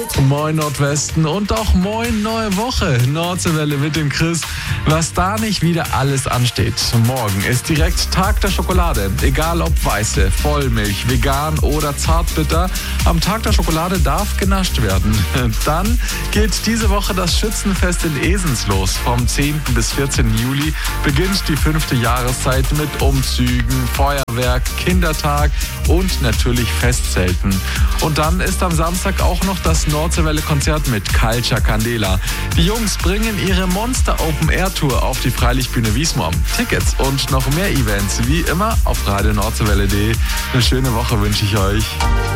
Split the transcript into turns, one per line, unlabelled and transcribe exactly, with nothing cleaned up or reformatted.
Moin Nordwesten und auch moin neue Woche. Nordseewelle mit dem Chris. Was da nicht wieder alles ansteht. Morgen ist direkt Tag der Schokolade. Egal ob weiße, Vollmilch, vegan oder zartbitter. Am Tag der Schokolade darf genascht werden. Dann geht diese Woche das Schützenfest in Esens los. Vom zehnten bis vierzehnten Juli beginnt die fünfte Jahreszeit mit Umzügen, Feuerwerk, Kindertag und natürlich Festzelten. Und dann ist am Samstag auch noch das Nordseewelle-Konzert mit Culture Candela. Die Jungs bringen ihre Monster Open Air Tour auf die Freilichtbühne Wiesmoor. Tickets und noch mehr Events wie immer auf radio nordseewelle punkt de. Eine schöne Woche wünsche ich euch.